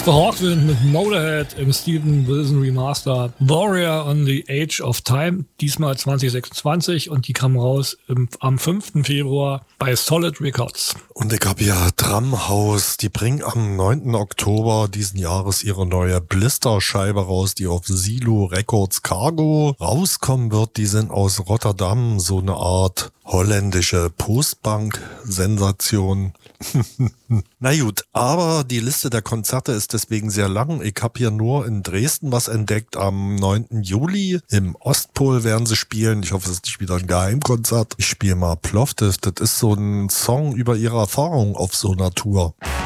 Das war Hawkwind mit Motorhead im Steven Wilson Remaster Warrior on the Age of Time, diesmal 2026, und die kam raus am 5. Februar bei Solid Records. Und ich habe ja Drumhouse, die bringen am 9. Oktober diesen Jahres ihre neue Blister-Scheibe raus, die auf Silo Records Cargo rauskommen wird. Die sind aus Rotterdam, so eine Art holländische Postbank-Sensation. Na gut, aber die Liste der Konzerte ist deswegen sehr lang. Ich habe hier nur in Dresden was entdeckt. Am 9. Juli im Ostpol werden sie spielen. Ich hoffe, es ist nicht wieder ein Geheimkonzert. Ich spiele mal Plovdiv. Das ist so ein Song über ihre Erfahrung auf so einer Tour.